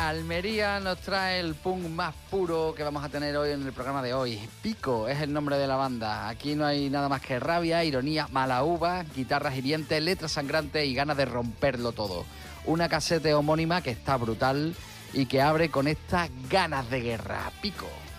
Almería nos trae el punk más puro que vamos a tener hoy en el programa de hoy. Pico es el nombre de la banda. Aquí no hay nada más que rabia, ironía, mala uva, guitarras hirientes, letras sangrantes y ganas de romperlo todo. Una casete homónima que está brutal y que abre con estas ganas de guerra. Pico.